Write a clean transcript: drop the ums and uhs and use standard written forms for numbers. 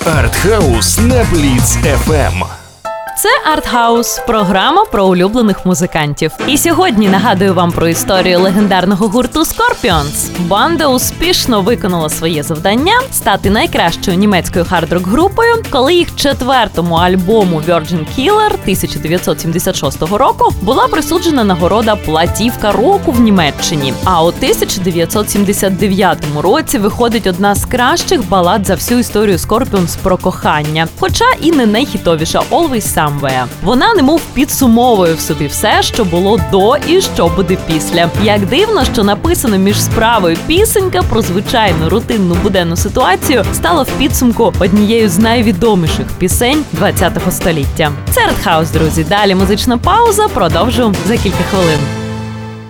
Артхаус на Бліц FM. Це Артхаус, програма про улюблених музикантів. І сьогодні нагадую вам про історію легендарного гурту Scorpions. Банда успішно виконала своє завдання стати найкращою німецькою хард-рок-групою, коли їх четвертому альбому Virgin Killer 1976 року була присуджена нагорода «Платівка року» в Німеччині. А у 1979 році виходить одна з кращих балад за всю історію Scorpions про кохання. Хоча і не найхітовіша «Always Somewhere». Вона немов підсумовує в собі все, що було до і що буде після. Як дивно, що написана між справою пісенька про звичайну рутинну буденну ситуацію стала в підсумку однією з найвідоміших пісень ХХ століття. Це Артхаус, друзі. Далі музична пауза. Продовжу за кілька хвилин.